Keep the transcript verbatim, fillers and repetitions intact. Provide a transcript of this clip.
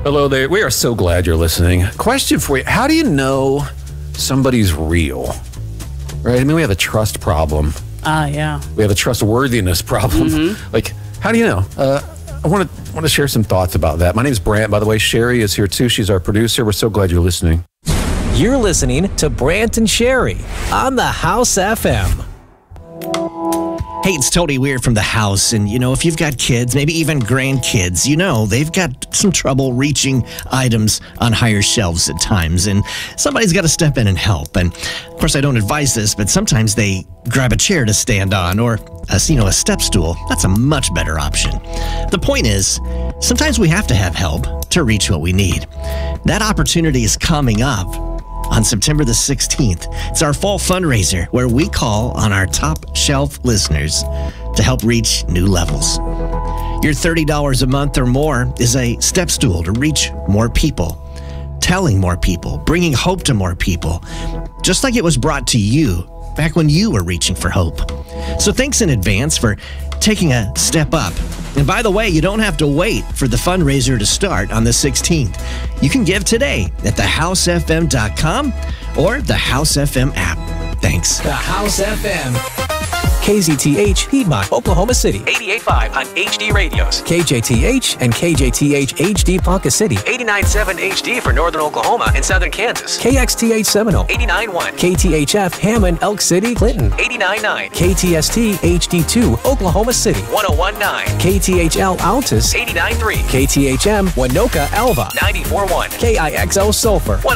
Hello there. We are so glad you're listening. Question for you. How do you know somebody's real? Right? I mean, we have a trust problem. Ah, uh, yeah. We have a trustworthiness problem. Mm-hmm. Like, how do you know? Uh, I want to want to share some thoughts about that. My name's Brant, by the way. Sherry is here too. She's our producer. We're so glad you're listening. You're listening to Brant and Sherry on the House F M. Hey, it's Tony Weir from the House, and you know, if you've got kids, maybe even grandkids, you know, they've got some trouble reaching items on higher shelves at times, and somebody's got to step in and help. And of course, I don't advise this, but sometimes they grab a chair to stand on, or a, you know, a step stool. That's a much better option. The point is, sometimes we have to have help to reach what we need. That opportunity is coming up on September the sixteenth. It's our fall fundraiser where we call on our top shelf listeners to help reach new levels. Your thirty dollars a month or more is a step stool to reach more people, telling more people, bringing hope to more people, just like it was brought to you back when you were reaching for hope. So thanks in advance for taking a step up. And by the way, you don't have to wait for the fundraiser to start on the sixteenth. You can give today at the house f m dot com or the House F M app. Thanks. The House F M. K Z T H, Piedmont, Oklahoma City. eighty-eight point five on H D radios. K J T H and K J T H H D Ponca City. eighty-nine point seven H D for northern Oklahoma and southern Kansas. K X T H Seminole. eighty-nine point one. K T H F Hammond, Elk City, Clinton. eighty-nine point nine. K T S T H D two, Oklahoma City. one oh one point nine. K T H L Altus. eighty-nine point three. K T H M Winoka, Alva. ninety-four point one. K I X O Sulphur. one